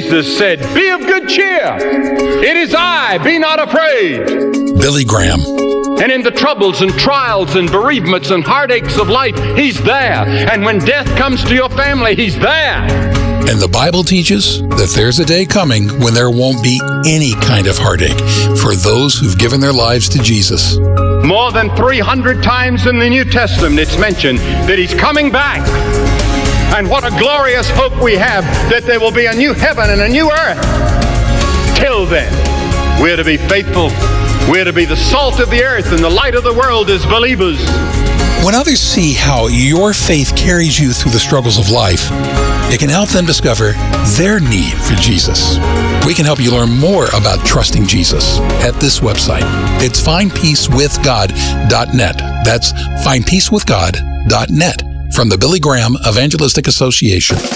Jesus said, "Be of good cheer. It is I, be not afraid." Billy Graham. And in the troubles and trials and bereavements and heartaches of life, He's there. And when death comes to your family, He's there. And the Bible teaches that there's a day coming when there won't be any kind of heartache for those who've given their lives to Jesus. More than 300 times in the New Testament it's mentioned that He's coming back. And what a glorious hope we have that there will be a new heaven and a new earth. Till then, we're to be faithful. We're to be the salt of the earth and the light of the world as believers. When others see how your faith carries you through the struggles of life, it can help them discover their need for Jesus. We can help you learn more about trusting Jesus at this website. It's findpeacewithgod.net. That's findpeacewithgod.net from the Billy Graham Evangelistic Association.